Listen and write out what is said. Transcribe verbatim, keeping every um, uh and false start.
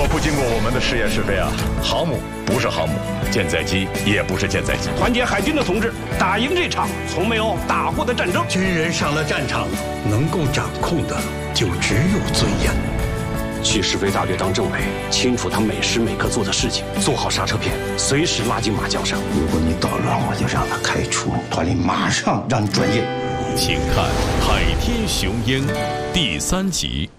不经过我们的试验试飞啊，航母不是航母，舰载机也不是舰载机。 团结海军的同志，打赢这场从没有打过的战争。 军人上了战场，能够掌控的就只有尊严。 去试飞大队当政委，清楚他每时每刻做的事情，做好刹车片，随时拉进马缰上。 如果你捣乱，我就让他开除，团里马上让你转业。 请看《海天雄鹰》第三集。